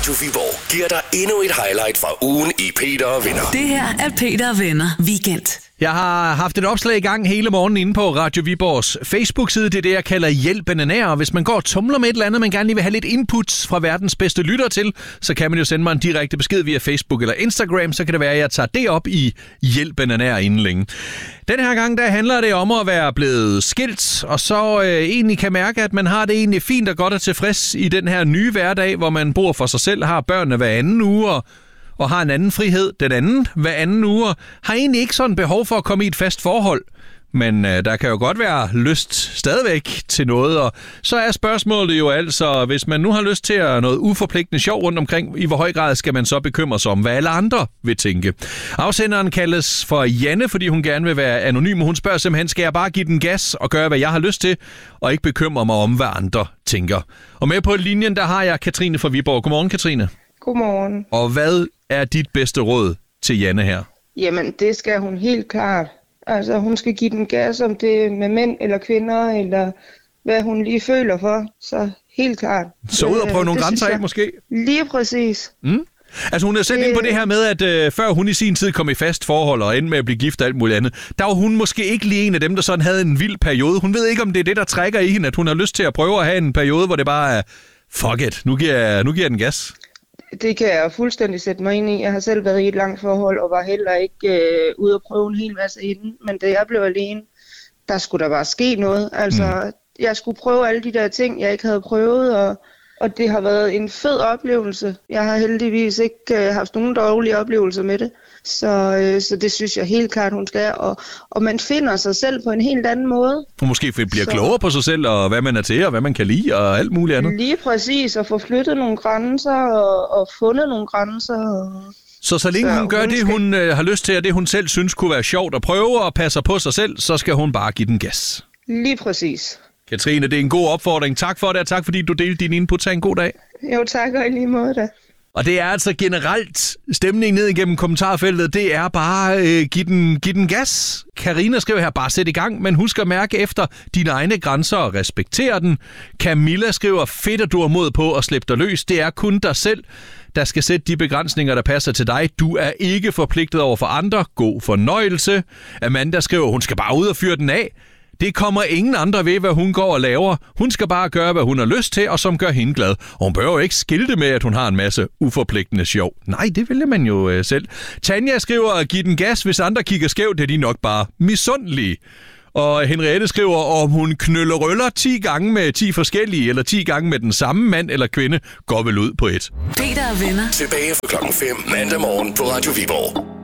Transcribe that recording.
Radio Viborg giver dig endnu et highlight fra ugen i Peter og Venner. Det her er Peter og Venner Weekend. Jeg har haft et opslag i gang hele morgenen inde på Radio Viborgs Facebook-side. Det er det, jeg kalder Hjælp Bananær. Og hvis man går og tumler med et eller andet, man gerne lige vil have lidt input fra verdens bedste lytter til, så kan man jo sende mig en direkte besked via Facebook eller Instagram. Så kan det være, at jeg tager det op i Hjælp Bananær inden længe. Den her gang, der handler det om at være blevet skilt, og så egentlig kan mærke, at man har det egentlig fint og godt og tilfreds i den her nye hverdag, hvor man bor for sig selv, har børnene hver anden uge og har en anden frihed den anden hver anden uge, og har egentlig ikke sådan behov for at komme i et fast forhold. Men der kan jo godt være lyst stadigvæk til noget, og så er spørgsmålet jo altså, hvis man nu har lyst til noget uforpligtende sjov rundt omkring, i hvor høj grad skal man så bekymre sig om, hvad alle andre vil tænke. Afsenderen kaldes for Janne, fordi hun gerne vil være anonym, og hun spørger simpelthen, skal jeg bare give den gas og gøre, hvad jeg har lyst til, og ikke bekymre mig om, hvad andre tænker. Og med på linjen, der har jeg Katrine fra Viborg. Godmorgen, Katrine. Godmorgen. Og hvad er dit bedste råd til Janne her? Jamen, det skal hun helt klart. Altså, hun skal give den gas, om det er med mænd eller kvinder, eller hvad hun lige føler for. Så helt klart. Så ud og prøve nogle grænser af, måske? Lige præcis. Mm. Altså, hun er selv inde på det her med, at før hun i sin tid kom i fast forhold og endte med at blive gift og alt muligt andet, der var hun måske ikke lige en af dem, der sådan havde en vild periode. Hun ved ikke, om det er det, der trækker i hende, at hun har lyst til at prøve at have en periode, hvor det bare er, fuck it, nu giver jeg den gas. Det kan jeg fuldstændig sætte mig ind i. Jeg har selv været i et langt forhold, og var heller ikke ude at prøve en hel masse inden. Men da jeg blev alene, der skulle der bare ske noget. Altså, jeg skulle prøve alle de der ting, jeg ikke havde prøvet, og det har været en fed oplevelse. Jeg har heldigvis ikke haft nogen dårlige oplevelser med det. Så det synes jeg helt klart, hun skal. Og man finder sig selv på en helt anden måde. Hun måske bliver klogere på sig selv, og hvad man er til, og hvad man kan lide, og alt muligt andet. Lige præcis, og få flyttet nogle grænser, og fundet nogle grænser. Så længe hun gør det, hun har lyst til, og det hun selv synes kunne være sjovt at prøve, og passer på sig selv, så skal hun bare give den gas. Lige præcis. Katrine, det er en god opfordring. Tak for det, og tak fordi du delte din input. Ha' en god dag. Jo, tak, og i lige måde da. Og det er altså generelt stemningen ned igennem kommentarfeltet. Det er bare giv den gas. Karina skriver her, bare sæt i gang, men husk at mærke efter dine egne grænser og respektere den. Camilla skriver, fedt at du har mod på at slippe dig løs. Det er kun dig selv, der skal sætte de begrænsninger, der passer til dig. Du er ikke forpligtet over for andre. God fornøjelse. Amanda skriver, hun skal bare ud og fyre den af. Det kommer ingen andre ved, hvad hun går og laver. Hun skal bare gøre, hvad hun har lyst til, og som gør hende glad. Og hun behøver ikke skilte med, at hun har en masse uforpligtende sjov. Nej, det vælger man jo selv. Tanja skriver, at give den gas, hvis andre kigger skævt, er de nok bare misundelige. Og Henriette skriver, om hun knøller røller 10 gange med 10 forskellige, eller 10 gange med den samme mand eller kvinde, går vel ud på et. Peter og Venner. Tilbage fra klokken 5 mandag morgen på Radio Viborg.